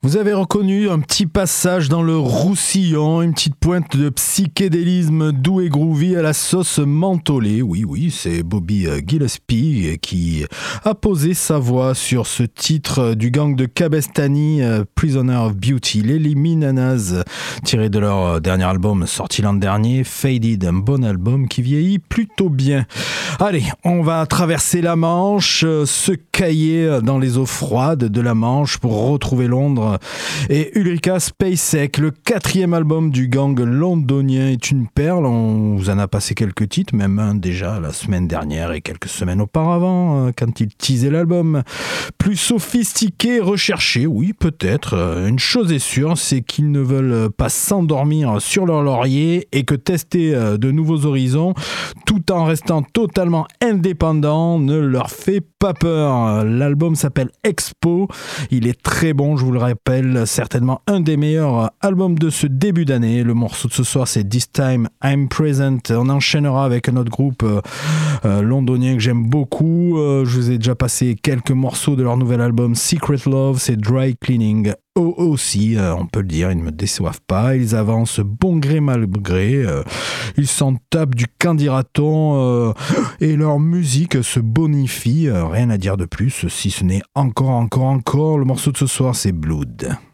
Vous avez reconnu un petit passage dans le Roussillon, une petite pointe de psychédélisme doux et groovy à la sauce mentholée. Oui, c'est Bobby Gillespie qui a posé sa voix sur ce titre du gang de Cabestany, Prisoner of Beauty, les Liminanas, tiré de leur dernier album sorti l'an dernier, Faded, un bon album qui vieillit plutôt bien. Allez, on va traverser la Manche, se cailler dans les eaux froides de la Manche pour retrouver Londres. Et Ulrika Spacek, le 4e album du gang londonien, est une perle. On vous en a passé quelques titres, même un déjà la semaine dernière et quelques semaines auparavant, quand ils teasaient l'album. Plus sophistiqué, recherché, oui, peut-être. Une chose est sûre, c'est qu'ils ne veulent pas s'endormir sur leur laurier et que tester de nouveaux horizons, tout en restant totalement indépendant, ne leur fait pas peur. L'album s'appelle Expo. Il est très bon, je vous le rappelle, certainement un des meilleurs albums de ce début d'année. Le morceau de ce soir, c'est This Time I'm Present. On enchaînera avec un autre groupe londonien que j'aime beaucoup. Je vous ai déjà passé quelques morceaux de leur nouvel album Secret Love, c'est Dry Cleaning. Eux aussi, on peut le dire, ils ne me déçoivent pas. Ils avancent bon gré mal gré. Ils s'en tapent du qu'en dira-t-on et leur musique se bonifie. Rien à dire de plus, si ce n'est encore. Le morceau de ce soir, c'est Blood.